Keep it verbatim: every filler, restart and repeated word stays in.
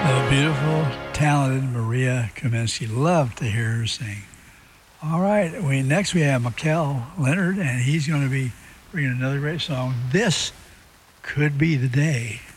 The beautiful, talented Maria Kaminsky. Love to hear her sing. All right, we next we have Mikel Leonard, and he's going to be bringing another great song. This could be the day.